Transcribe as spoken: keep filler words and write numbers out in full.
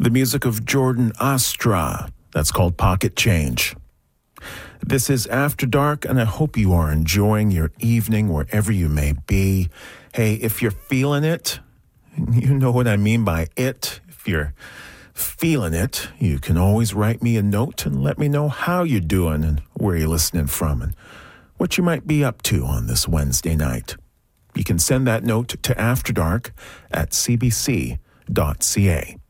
The music of Jordan Astra. That's called Pocket Change. This is After Dark, and I hope you are enjoying your evening wherever you may be. Hey, if you're feeling it, you know what I mean by it. If you're feeling it, you can always write me a note and let me know how you're doing and where you're listening from and what you might be up to on this Wednesday night. You can send that note to afterdark at c b c dot c a.